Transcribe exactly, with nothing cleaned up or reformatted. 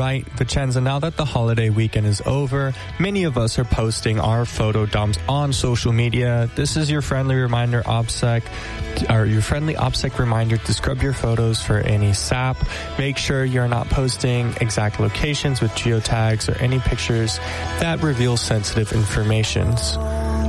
right, Vincenza, now that the holiday weekend is over, many of us are posting our photo dumps on social media. This is your friendly reminder, OPSEC, or your friendly OPSEC reminder to scrub your photos for any S A P. Make sure you're not posting exact locations with geotags or any pictures that reveal sensitive information.